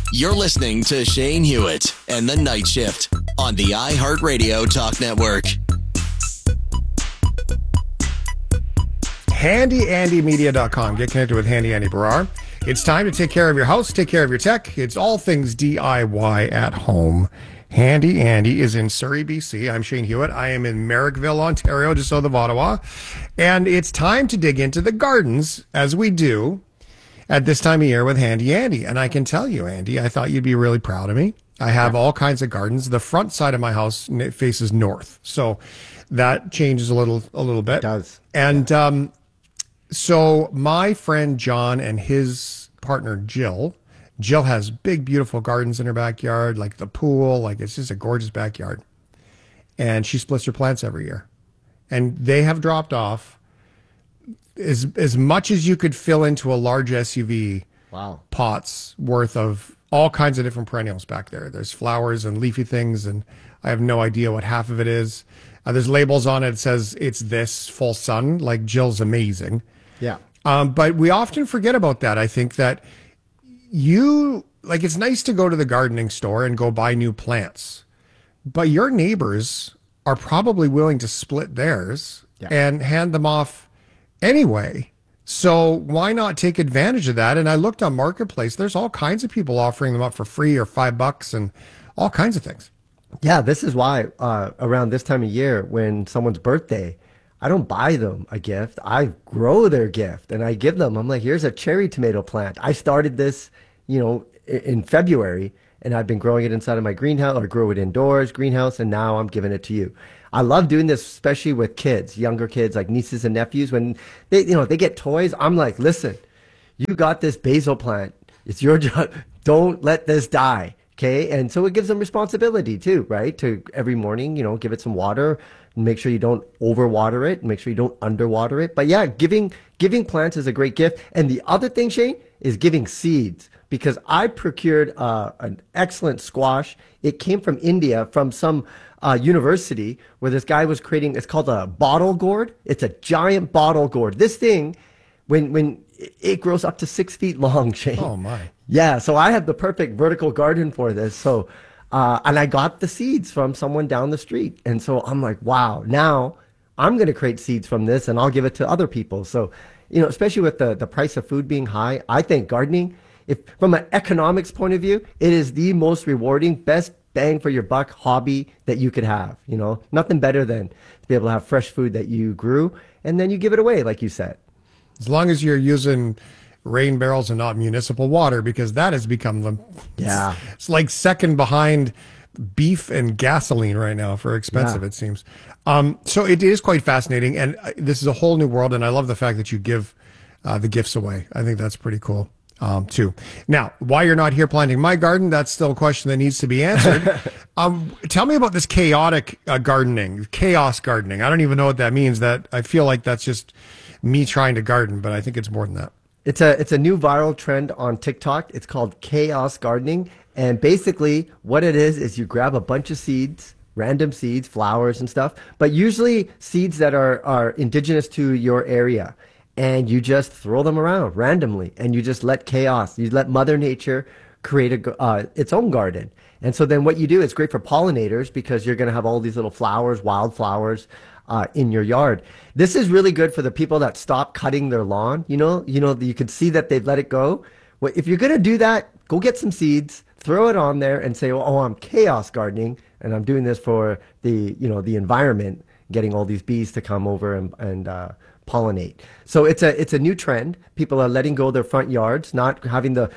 You're listening to Shane Hewitt and the Night Shift on the iHeartRadio Talk Network. HandyAndyMedia.com. Get connected with Handy Andy Barrar. It's time to take care of your house, take care of your tech. It's all things DIY at home. Handy Andy is in Surrey, BC. I'm Shane Hewitt. I am in Merrickville, Ontario, just south of Ottawa. And it's time to dig into the gardens, as we do at this time of year with Handy Andy. And I can tell you, Andy, I thought you'd be really proud of me. I have all kinds of gardens. The front side of my house faces north. So that changes a little bit. It does. And so my friend John and his partner Jill has big, beautiful gardens in her backyard, like the pool, like it's just a gorgeous backyard. And she splits her plants every year. And they have dropped off as much as you could fill into a large SUV. Wow. Pots worth of all kinds of different perennials back there. There's flowers and leafy things, and I have no idea what half of it is. There's labels on it that says it's this full sun, like Jill's amazing. Yeah. But we often forget about that. I think that it's nice to go to the gardening store and go buy new plants, but your neighbors are probably willing to split theirs and hand them off anyway. So why not take advantage of that? And I looked on Marketplace. There's all kinds of people offering them up for free or $5 and all kinds of things. Yeah, this is why around this time of year, when someone's birthday, I don't buy them a gift. I grow their gift and I give them. I'm like, here's a cherry tomato plant. I started this, in February, and I've been growing it inside of my greenhouse, or grow it indoors, greenhouse, and now I'm giving it to you. I love doing this, especially with kids, younger kids, like nieces and nephews. When they get toys, I'm like, listen, you got this basil plant. It's your job. Don't let this die. Okay. And so it gives them responsibility too, right? To every morning, give it some water, make sure you don't overwater it, make sure you don't underwater it. But yeah, giving plants is a great gift. And the other thing, Shane, is giving seeds, because I procured an excellent squash. It came from India, from some university where this guy was creating, it's called a bottle gourd. It's a giant bottle gourd. This thing, when it grows up to 6 feet long, Shane. Oh my. Yeah, so I have the perfect vertical garden for this. So, and I got the seeds from someone down the street. And so I'm like, wow, now I'm going to create seeds from this and I'll give it to other people. So, especially with the price of food being high, I think gardening, if from an economics point of view, it is the most rewarding, best bang for your buck hobby that you could have. Nothing better than to be able to have fresh food that you grew and then you give it away, like you said. As long as you're using rain barrels and not municipal water, because that has become it's like second behind beef and gasoline right now for expensive, it seems. So it is quite fascinating, and this is a whole new world, and I love the fact that you give the gifts away. I think that's pretty cool too. Now, why you're not here planting my garden, that's still a question that needs to be answered. Tell me about this chaotic gardening, chaos gardening. I don't even know what that means. That I feel like that's just me trying to garden, but I think it's more than that. It's a new viral trend on TikTok. It's called chaos gardening. And basically what it is you grab a bunch of seeds, random seeds, flowers and stuff, but usually seeds that are indigenous to your area. And you just throw them around randomly and you just let chaos, you let Mother Nature create its own garden. And so then what you do, it's great for pollinators because you're going to have all these little flowers, wildflowers, in your yard. This is really good for the people that stop cutting their lawn. You can see that they've let it go. Well, if you're going to do that, go get some seeds, throw it on there and say, oh, I'm chaos gardening and I'm doing this for the environment, getting all these bees to come over and pollinate. So it's a new trend. People are letting go of their front yards, not having in the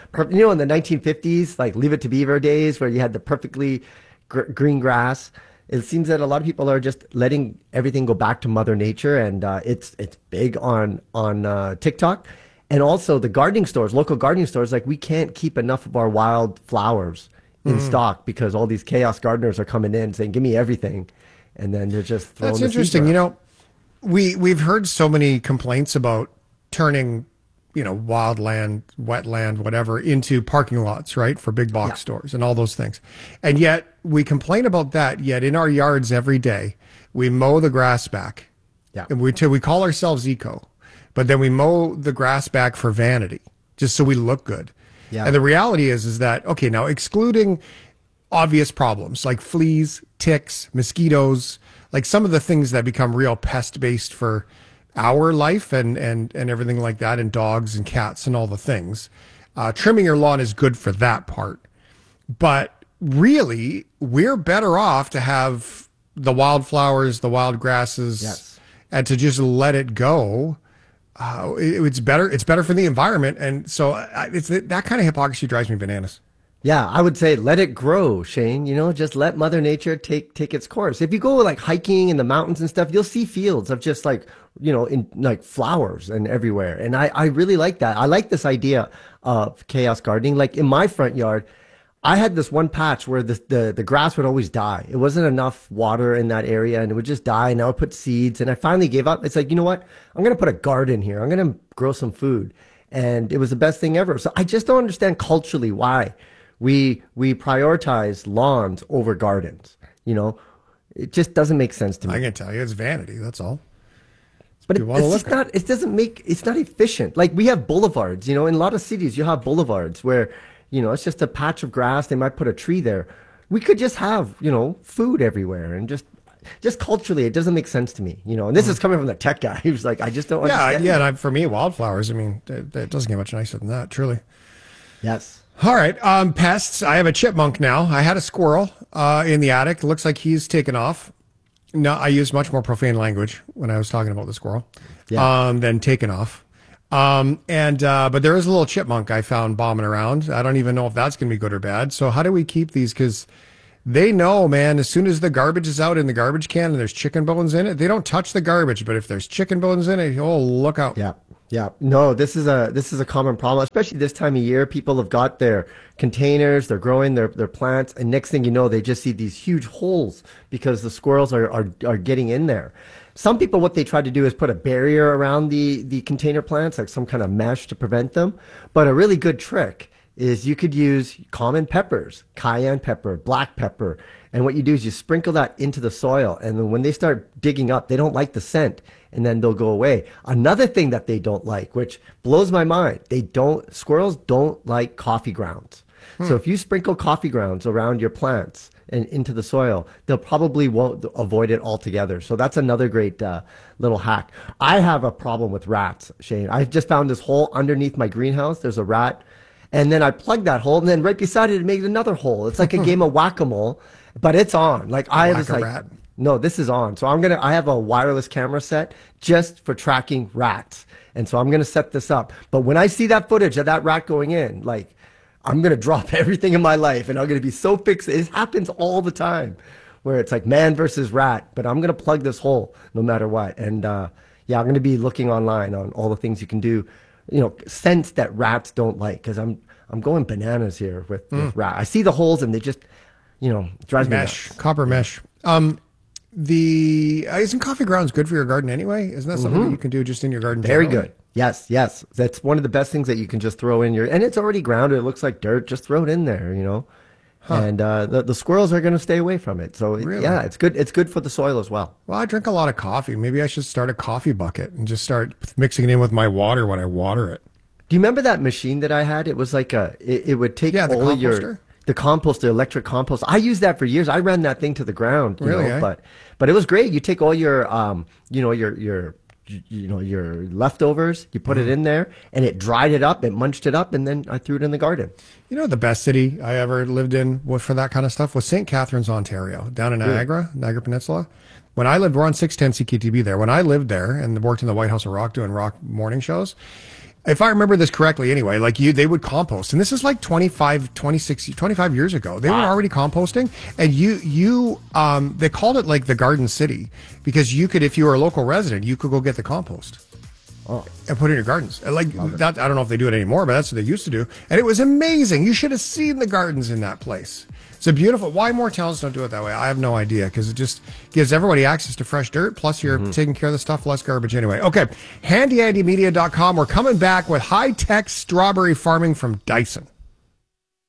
1950s, like Leave It to Beaver days where you had the perfectly green grass. It seems that a lot of people are just letting everything go back to Mother Nature, and it's big on TikTok. And also the gardening stores, local gardening stores, like we can't keep enough of our wild flowers in stock because all these chaos gardeners are coming in saying, give me everything. And then they're just throwing That's interesting. We've heard so many complaints about turning, wild land, wetland, whatever, into parking lots, right, for big box stores and all those things. And yet we complain about that, yet in our yards every day, we mow the grass back. Yeah. And we call ourselves eco, but then we mow the grass back for vanity, just so we look good. Yeah. And the reality is that, okay, now excluding obvious problems like fleas, ticks, mosquitoes, like some of the things that become real pest based for our life and everything like that, and dogs and cats and all the things. Trimming your lawn is good for that part. But really, we're better off to have the wildflowers, the wild grasses, Yes. and to just let it go. It's better. It's better for the environment. And so it's that kind of hypocrisy drives me bananas. Yeah, I would say let it grow, Shane. You know, just let Mother Nature take its course. If you go like hiking in the mountains and stuff, you'll see fields of just like, you know, in like flowers and everywhere. And I really like that. I like this idea of chaos gardening. Like in my front yard, I had this one patch where the grass would always die. It wasn't enough water in that area and it would just die. And I would put seeds and I finally gave up. It's like, you know what? I'm going to put a garden here. I'm going to grow some food. And it was the best thing ever. So I just don't understand culturally why we prioritize lawns over gardens. You know, it just doesn't make sense to me. I can tell you, it's vanity. That's all. But it's just not, it's not efficient. Like we have boulevards, you know, in a lot of cities, you have boulevards where, you know, it's just a patch of grass. They might put a tree there. We could just have, you know, food everywhere and just culturally, it doesn't make sense to me, you know, and this is coming from the tech guy who's like, I just don't understand. Yeah. And for me, wildflowers, I mean, it doesn't get much nicer than that, truly. Yes. All right. Pests. I have a chipmunk now. I had a squirrel in the attic. It looks like he's taken off. No, I used much more profane language when I was talking about the squirrel than taken off. But there is a little chipmunk I found bombing around. I don't even know if that's going to be good or bad. So how do we keep these? Because they know, man, as soon as the garbage is out in the garbage can and there's chicken bones in it, they don't touch the garbage. But if there's chicken bones in it, oh, look out. Yeah. Yeah, no, this is a common problem, especially this time of year. People have got their containers, they're growing their plants, and next thing you know, they just see these huge holes because the squirrels are getting in there. Some people, what they try to do is put a barrier around the container plants, like some kind of mesh to prevent them. But a really good trick is you could use common peppers, cayenne pepper, black pepper, and what you do is you sprinkle that into the soil, and then when they start digging up, they don't like the scent, and then they'll go away. Another thing that they don't like, which blows my mind, squirrels don't like coffee grounds. So if you sprinkle coffee grounds around your plants and into the soil, they'll probably won't avoid it altogether. So that's another great little hack. I have a problem with rats, Shane. I just found this hole underneath my greenhouse. There's a rat. And then I plugged that hole, and then right beside it, it made another hole. It's like a game of whack-a-mole, but it's on. Like I was like, rat. no, this is on. So I have a wireless camera set just for tracking rats. And so I'm going to set this up. But when I see that footage of that rat going in, like I'm going to drop everything in my life and I'm going to be so fixated. It happens all the time where it's like man versus rat, but I'm going to plug this hole no matter what. And I'm going to be looking online on all the things you can do, you know, scents that rats don't like. Cause I'm going bananas here with rat. I see the holes and they just, you know, drives me nuts. Copper mesh. Isn't coffee grounds good for your garden anyway? Isn't that something that you can do just in your garden? Very generally? good. Yes. That's one of the best things that you can just throw in and it's already grounded. It looks like dirt. Just throw it in there, you know. And the squirrels are going to stay away from it. So Really? yeah, it's good. It's good for the soil as well. Well, I drink a lot of coffee. Maybe I should start a coffee bucket and just start mixing it in with my water when I water it. Do you remember that machine that I had? It was like it would take the all of composter? the compost, the electric compost. I used that for years. I ran that thing to the ground, Really, know, eh? but it was great. You take all your your leftovers, you put it in there, and it dried it up, it munched it up, and then I threw it in the garden. You know, the best city I ever lived in for that kind of stuff was St. Catharines, Ontario, down in Niagara Peninsula. When I lived, we're on 610 CKTB there. When I lived there and worked in the White House of Rock doing rock morning shows, if I remember this correctly anyway, like they would compost. And this is like 25 years ago. They were already composting. And they called it like the Garden City because you could, if you were a local resident, you could go get the compost. And put it in your gardens. Like that, I don't know if they do it anymore, but that's what they used to do. And it was amazing. You should have seen the gardens in that place. It's a beautiful. Why more towns don't do it that way? I have no idea because it just gives everybody access to fresh dirt. Plus, you're taking care of the stuff, less garbage anyway. Okay, handyandymedia.com. We're coming back with high-tech strawberry farming from Dyson.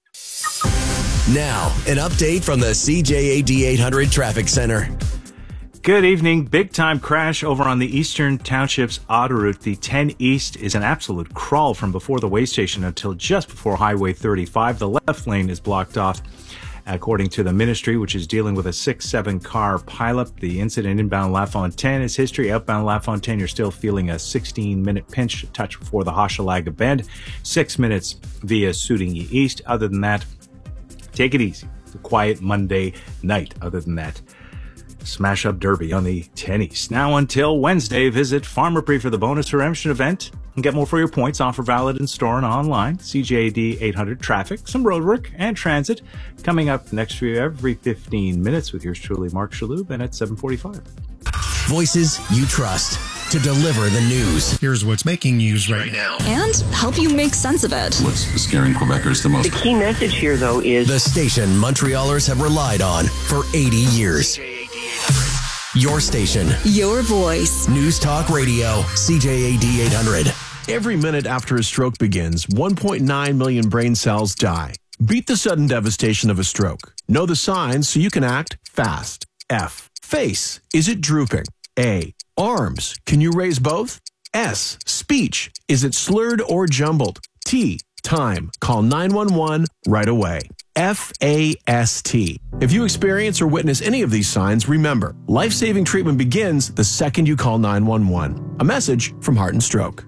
Now, an update from the CJAD 800 Traffic Center. Good evening. Big time crash over on the Eastern Township's auto route. The 10 East is an absolute crawl from before the way station until just before Highway 35. The left lane is blocked off, according to the ministry, which is dealing with a 6-7 car pileup. The incident inbound LaFontaine is history. Outbound LaFontaine, you're still feeling a 16-minute pinch touch before the Hochelaga Bend. 6 minutes via Sootinghee East. Other than that, take it easy. It's a quiet Monday night. Other than that, Smash Up Derby on the 10 East. Now until Wednesday, visit Farmer Pre for the bonus redemption event and get more for your points. Offer valid in store and online. CJAD 800 traffic, some roadwork and transit coming up next for you every 15 minutes with yours truly, Mark Shaloub, and at 7:45. Voices you trust to deliver the news. Here's what's making news right now. And help you make sense of it. What's scaring Quebecers the most? The key message here, though, is the station Montrealers have relied on for 80 years. Your station. Your voice. News Talk Radio, CJAD 800. Every minute after a stroke begins, 1.9 million brain cells die. Beat the sudden devastation of a stroke. Know the signs so you can act fast. F. Face. Is it drooping? A. Arms. Can you raise both? S. Speech. Is it slurred or jumbled? T. Time. Call 911 right away. FAST. If you experience or witness any of these signs, remember, life-saving treatment begins the second you call 911. A message from Heart and Stroke.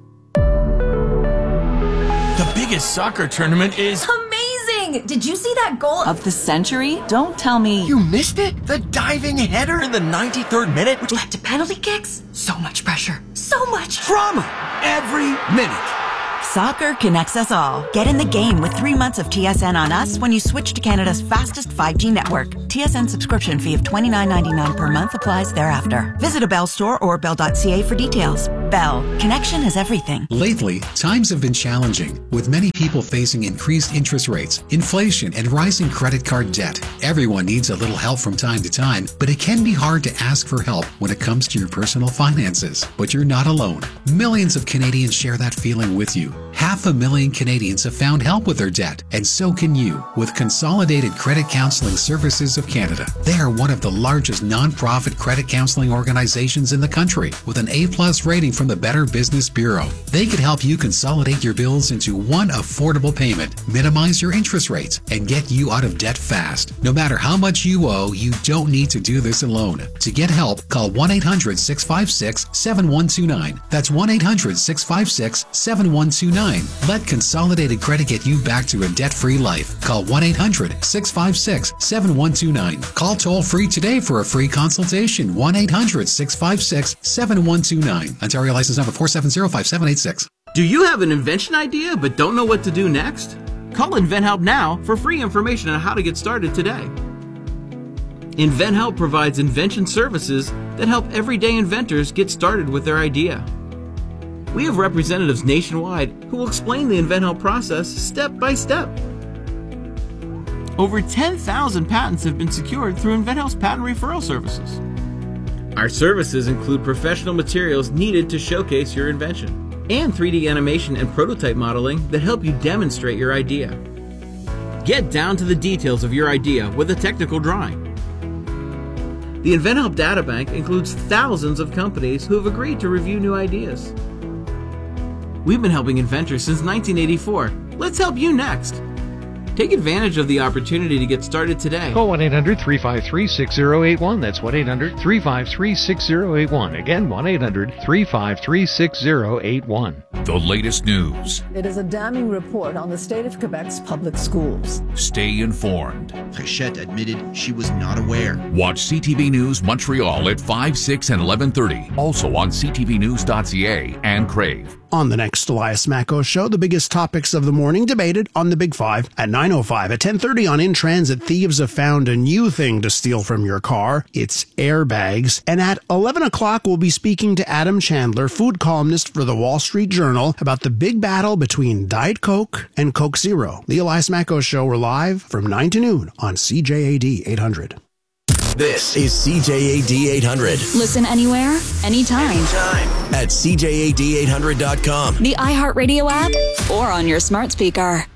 The biggest soccer tournament is amazing! Did you see that goal of the century? Don't tell me you missed it. The diving header in the 93rd minute, which led to penalty kicks. So much pressure. So much drama every minute. Soccer connects us all. Get in the game with 3 months of TSN on us when you switch to Canada's fastest 5G network. TSN subscription fee of $29.99 per month applies thereafter. Visit a Bell store or bell.ca for details. Bell. Connection is everything. Lately, times have been challenging, with many people facing increased interest rates, inflation, and rising credit card debt. Everyone needs a little help from time to time, but it can be hard to ask for help when it comes to your personal finances. But you're not alone. Millions of Canadians share that feeling with you. 500,000 Canadians have found help with their debt, and so can you with Consolidated Credit Counseling Services of Canada. They are one of the largest non-profit credit counseling organizations in the country, with an A+ rating from the Better Business Bureau. They could help you consolidate your bills into one affordable payment, minimize your interest rates, and get you out of debt fast. No matter how much you owe, you don't need to do this alone. To get help, call 1-800-656-7129. That's 1-800-656-7129. Let Consolidated Credit get you back to a debt-free life. Call 1-800-656-7129. Call toll-free today for a free consultation. 1-800-656-7129. Ontario license number 4705786. Do you have an invention idea but don't know what to do next? Call InventHelp now for free information on how to get started today. InventHelp provides invention services that help everyday inventors get started with their idea. We have representatives nationwide who will explain the InventHelp process step by step. Over 10,000 patents have been secured through InventHelp's patent referral services. Our services include professional materials needed to showcase your invention, and 3D animation and prototype modeling that help you demonstrate your idea. Get down to the details of your idea with a technical drawing. The InventHelp Databank includes thousands of companies who have agreed to review new ideas. We've been helping inventors since 1984. Let's help you next. Take advantage of the opportunity to get started today. Call 1-800-353-6081. That's 1-800-353-6081. Again, 1-800-353-6081. The latest news. It is a damning report on the state of Quebec's public schools. Stay informed. Fréchette admitted she was not aware. Watch CTV News Montreal at 5, 6, and 11:30. Also on ctvnews.ca and Crave. On the next Elias Macko Show, the biggest topics of the morning debated on the Big Five at 9:05. At 10:30 on In Transit, thieves have found a new thing to steal from your car. It's airbags. And at 11 o'clock, we'll be speaking to Adam Chandler, food columnist for the Wall Street Journal, about the big battle between Diet Coke and Coke Zero. The Elias Macko Show, we're live from 9 to noon on CJAD 800. This is CJAD 800. Listen anywhere, anytime. At CJAD800.com. The iHeartRadio app or on your smart speaker.